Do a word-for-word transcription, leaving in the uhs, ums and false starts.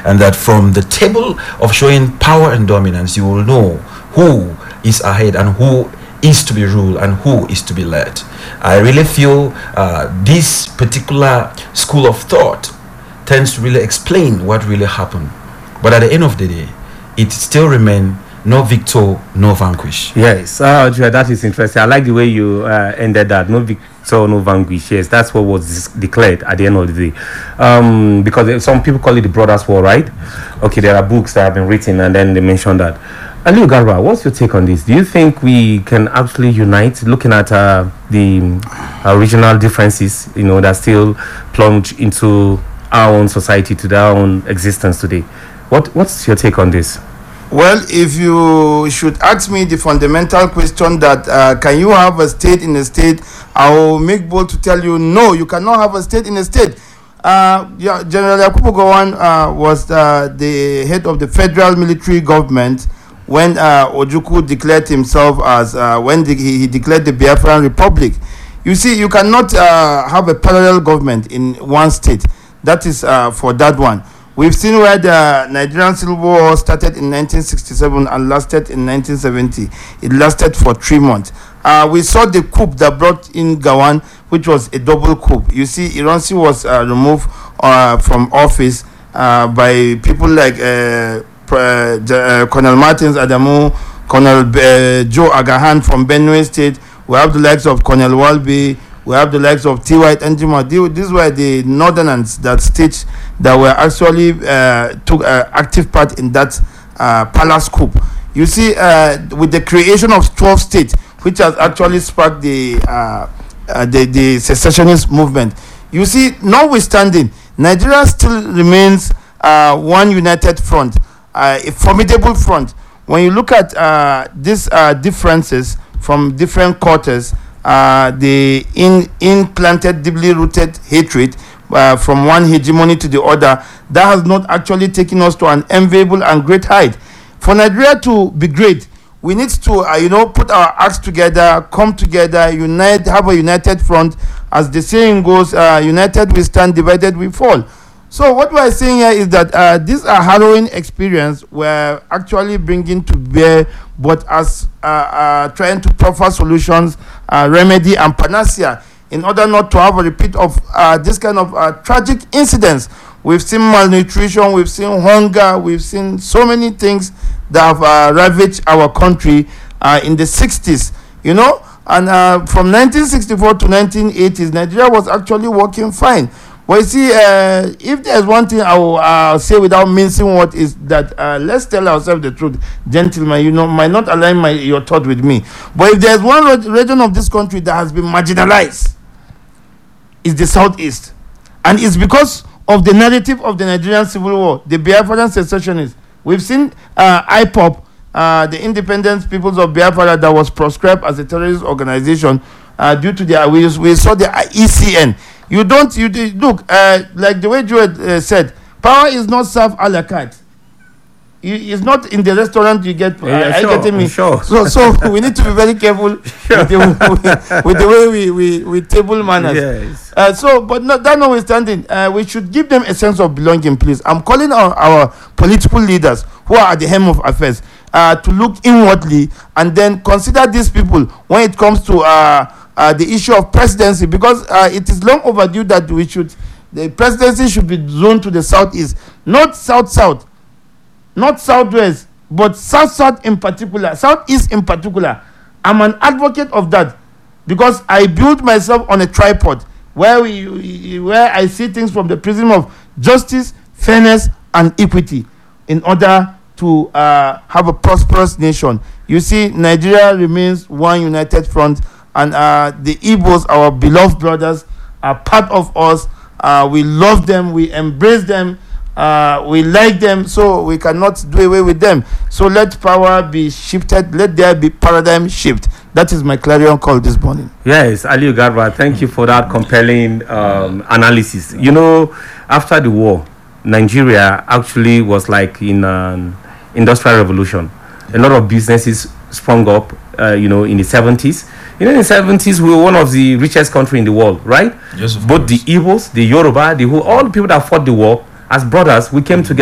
and that from the table of showing power and dominance, you will know who is ahead and who is to be ruled and who is to be led. I really feel uh, this particular school of thought tends to really explain what really happened. But at the end of the day, it still remains no victor, no vanquish. Yes, uh, that is interesting. I like the way you uh, ended that. No victor, no vanquish. Yes, that's what was declared at the end of the day. Um, because some people call it the Brothers' War, right? Okay, there are books that have been written and then they mention that. Aliu Garba, what's your take on this? Do you think we can actually unite, looking at uh, the uh, regional differences, you know, that still plunge into our own society, to their own existence today? What What's your take on this? Well, if you should ask me the fundamental question that uh, can you have a state in a state, I will make bold to tell you, no, you cannot have a state in a state. Uh, yeah, General Yakubu Gowon uh, was uh, the head of the federal military government when uh, Ojukwu declared himself as, uh, when the, he, he declared the Biafran Republic. You see, you cannot uh, have a parallel government in one state. That is uh, for that one. We've seen where the Nigerian Civil War started in nineteen sixty-seven and lasted in nineteen seventy. It lasted for three months. Uh, we saw the coup that brought in Gowon, which was a double coup. You see, Ironsi was uh, removed uh, from office uh, by people like uh, uh, uh, Colonel Martins Adamu, Colonel uh, Joe Agahan from Benue State. We have the likes of Colonel Walby. We have the likes of T. White and Jima. These were the northerners that staged, that were actually uh, took uh, active part in that uh, palace coup. You see, uh, with the creation of twelve states, which has actually sparked the uh, uh, the, the secessionist movement. You see, notwithstanding, Nigeria still remains uh, one united front, uh, a formidable front. When you look at uh, these uh, differences from different quarters, Uh, the in implanted, deeply rooted hatred uh, from one hegemony to the other, that has not actually taken us to an enviable and great height. For Nigeria to be great, we need to, uh, you know, put our acts together, come together, unite, have a united front. As the saying goes, uh, united we stand, divided we fall. So what we're saying here is that uh, these are harrowing experience we're actually bringing to bear, but as uh, uh, trying to proffer solutions, uh, remedy and panacea in order not to have a repeat of uh, this kind of uh, tragic incidents. We've seen malnutrition, we've seen hunger, we've seen so many things that have uh, ravaged our country uh, in the sixties, you know, and uh, from nineteen sixty-four to nineteen eighties, Nigeria was actually working fine. But you see, uh, if there's one thing I will uh, say without mincing what is that, uh, let's tell ourselves the truth, gentlemen. You know, might not align my your thought with me, but if there's one re- region of this country that has been marginalized, it's the southeast, and it's because of the narrative of the Nigerian Civil War, the Biafran secessionists. We've seen uh, I P O B, uh, the Independent Peoples of Biafra, that was proscribed as a terrorist organization uh, due to their. We, we saw the E C N. You don't, you look, uh, like the way Joe uh, said, power is not served a la carte. It's not in the restaurant you get. Uh, yeah, sure, getting me? Sure. So, so we need to be very careful Sure. with, the, with the way we, we, we table manners. Yes. Uh, so, but not, that notwithstanding, uh, we should give them a sense of belonging, please. I'm calling on our political leaders who are at the helm of affairs uh, to look inwardly and then consider these people when it comes to uh, Uh, the issue of presidency, because uh, it is long overdue that we should, the presidency should be zoned to the southeast, not south-south, not southwest, but south-south in particular, southeast in particular. I'm an advocate of that because I built myself on a tripod where we, where I see things from the prism of justice, fairness, and equity in order to uh, have a prosperous nation. You see, Nigeria remains one united front. And uh, the Igbos, our beloved brothers, are part of us. Uh, we love them. We embrace them. Uh, we like them. So we cannot do away with them. So let power be shifted. Let there be paradigm shift. That is my clarion call this morning. Yes, Aliu Garba, thank you for that compelling um, analysis. You know, after the war, Nigeria actually was like in an industrial revolution. A lot of businesses sprung up, uh, you know, in the seventies. You know, in the seventies, we were one of the richest country in the world, right? Yes, of Both course. the Igbos, the Yoruba, the whole, all the people that fought the war, as brothers, we came together.